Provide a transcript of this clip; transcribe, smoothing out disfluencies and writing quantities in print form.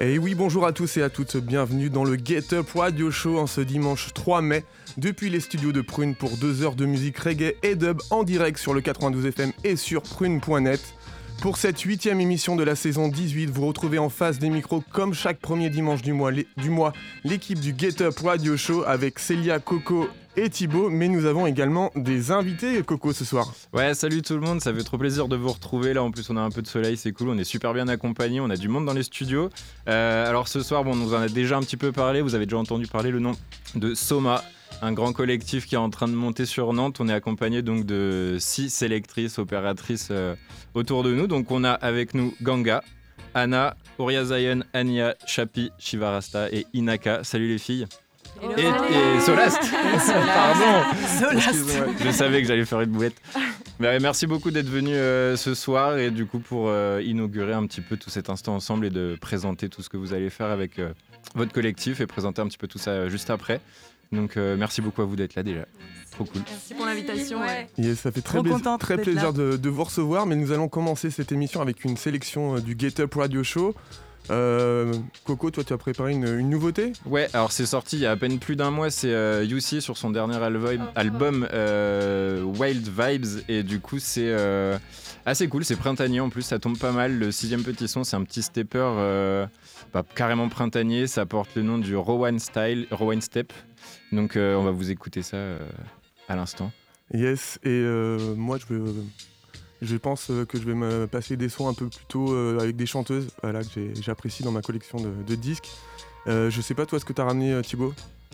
Et oui, bonjour à tous et à toutes, bienvenue dans le Get Up Radio Show en ce dimanche 3 mai, depuis les studios de Prune pour 2 heures de musique reggae et dub en direct sur le 92 FM et sur prune.net. Pour cette 8e émission de la saison 18, vous retrouvez en face des micros comme chaque premier dimanche du mois l'équipe du Get Up Radio Show avec Célia, Coco et Thibaut, mais nous avons également des invités, Coco, ce soir. Ouais, salut tout le monde, ça fait trop plaisir de vous retrouver. Là, en plus, on a un peu de soleil, c'est cool, on est super bien accompagnés, on a du monde dans les studios. Alors ce soir, on nous en a déjà un petit peu parlé, vous avez déjà entendu parler le nom de Soma, un grand collectif qui est en train de monter sur Nantes. On est accompagné donc de 6 sélectrices, opératrices autour de nous. Donc on a avec nous Ganga, Anna, Oria Zayen, Ania, Chapi, Shivarasta et Inaka. Salut les filles. Et Solast. Pardon. Solast. Je savais que j'allais faire une bouette. Mais merci beaucoup d'être venus ce soir et du coup pour inaugurer un petit peu tout cet instant ensemble et de présenter tout ce que vous allez faire avec votre collectif et présenter un petit peu tout ça juste après. Donc merci beaucoup à vous d'être là déjà. Trop cool. Merci pour l'invitation. Ouais. Yes, ça fait très plaisir de vous recevoir, mais nous allons commencer cette émission avec une sélection du Get Up Radio Show. Coco, toi tu as préparé une nouveauté ? Ouais, alors c'est sorti il y a à peine plus d'un mois, c'est UC sur son dernier album Wild Vibes, et du coup c'est assez cool, c'est printanier en plus, ça tombe pas mal. Le 6e petit son, c'est un petit stepper carrément printanier, ça porte le nom du Rowan Step, donc on va vous écouter ça à l'instant. Yes, et moi je pense que je vais me passer des sons un peu plus tôt avec des chanteuses que j'apprécie dans ma collection de disques. Je sais pas toi ce que t'as ramené Thibaut ?